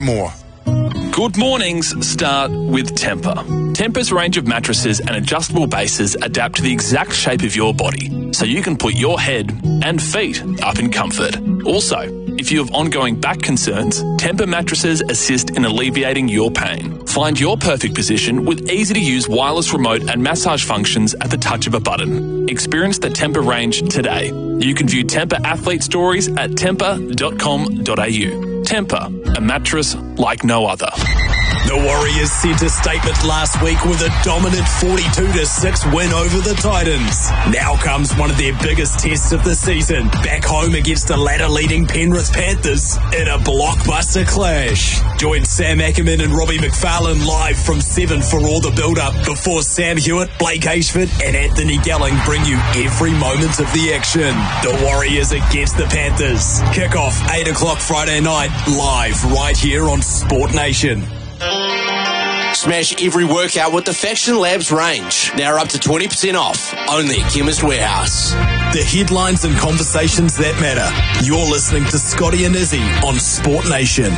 More. Good mornings start with Tempur. Tempur's range of mattresses and adjustable bases adapt to the exact shape of your body, so you can put your head and feet up in comfort. Also, if you have ongoing back concerns, Tempur mattresses assist in alleviating your pain. Find your perfect position with easy-to-use wireless remote and massage functions at the touch of a button. Experience the Tempur range today. You can view Tempur athlete stories at tempur.com.au. Tempur, a mattress like no other. The Warriors sent a statement last week with a dominant 42-6 win over the Titans. Now comes one of their biggest tests of the season, back home against the ladder-leading Penrith Panthers in a blockbuster clash. Join Sam Ackerman and Robbie McFarlane live from 7 for all the build-up before Sam Hewitt, Blake Ashford and Anthony Gelling bring you every moment of the action. The Warriors against the Panthers. Kick-off 8 o'clock Friday night, live right here on Sport Nation. Smash every workout with the Faction Labs range. Now up to 20% off. Only at Chemist Warehouse. The headlines and conversations that matter. You're listening to Scotty and Izzy on Sport Nation.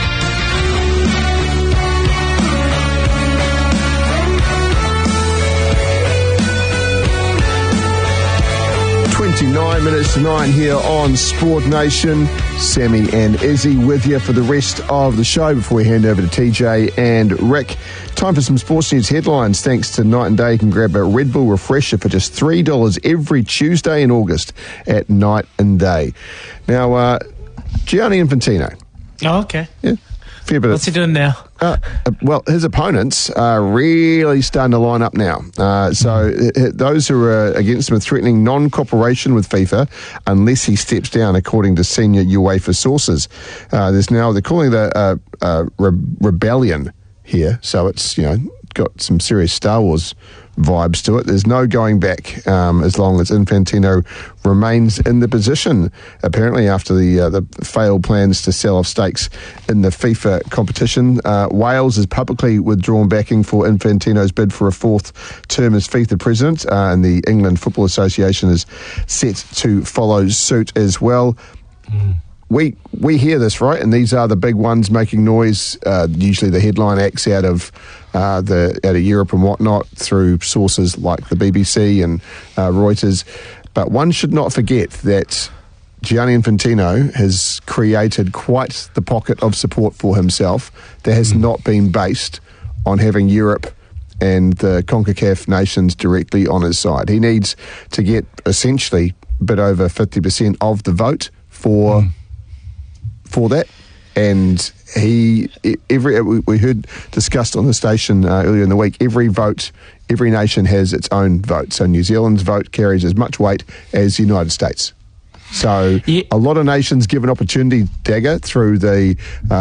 29 minutes to 9 here on Sport Nation. Sammy and Izzy with you for the rest of the show before we hand over to TJ and Rick. Time for some sports news headlines. Thanks to Night and Day, you can grab a Red Bull Refresher for just $3 every Tuesday in August at Night and Day. Now, Gianni Infantino. Oh, okay. Yeah. What's he doing now? Well, his opponents are really starting to line up now. So those who are against him are threatening non-cooperation with FIFA unless he steps down, according to senior UEFA sources. They're calling it a rebellion here. So it's, got some serious Star Wars vibes to it. There's no going back as long as Infantino remains in the position, apparently after the failed plans to sell off stakes in the FIFA competition. Wales has publicly withdrawn backing for Infantino's bid for a fourth term as FIFA president, and the England Football Association is set to follow suit as well. We hear this, right? And these are the big ones making noise. Usually the headline acts out of Europe and whatnot through sources like the BBC and Reuters. But one should not forget that Gianni Infantino has created quite the pocket of support for himself that has not been based on having Europe and the CONCACAF nations directly on his side. He needs to get essentially a bit over 50% of the vote for that, and we heard discussed on the station earlier in the week, every nation has its own vote. So New Zealand's vote carries as much weight as the United States. So a lot of nations give an opportunity, Dagger, through the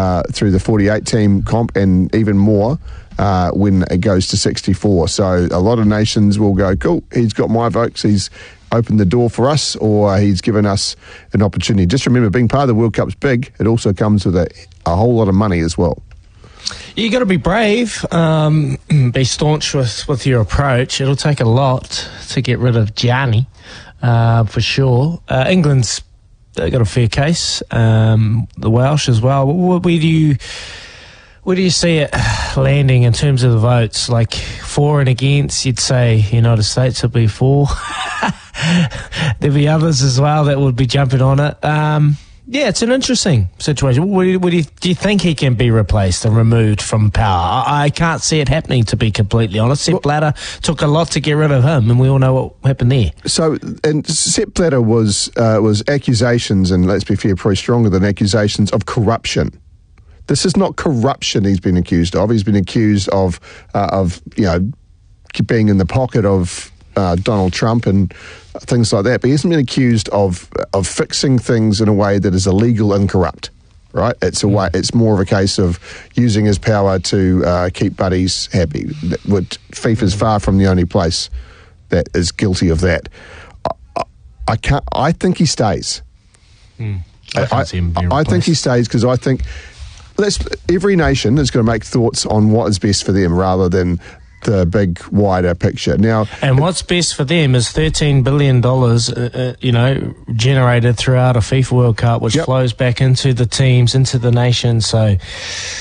48 team comp, and even more when it goes to 64. So a lot of nations will go, cool, he's got my votes, he's opened the door for us, or he's given us an opportunity. Just remember, being part of the World Cup's big. It also comes with a whole lot of money as well. You got to be brave, be staunch with your approach. It'll take a lot to get rid of Gianni, for sure. England's got a fair case, the Welsh as well. Where do you see it landing in terms of the votes? Like for and against, you'd say United States would be for. There'd be others as well that would be jumping on it. Yeah, it's an interesting situation. Do you think he can be replaced and removed from power? I can't see it happening, to be completely honest. Sepp Blatter took a lot to get rid of him, and we all know what happened there. So, and Sepp Blatter was accusations, and let's be fair, probably stronger than accusations of corruption. This is not corruption he's been accused of. He's been accused of being in the pocket of Donald Trump and things like that. But he hasn't been accused of fixing things in a way that is illegal and corrupt. Right? It's more of a case of using his power to keep buddies happy. FIFA's far from the only place that is guilty of that. I think he stays. I think he stays because I think every nation is going to make thoughts on what is best for them rather than the big wider picture. Now, and what's best for them is $13 billion, generated throughout a FIFA World Cup, which flows back into the teams, into the nations. So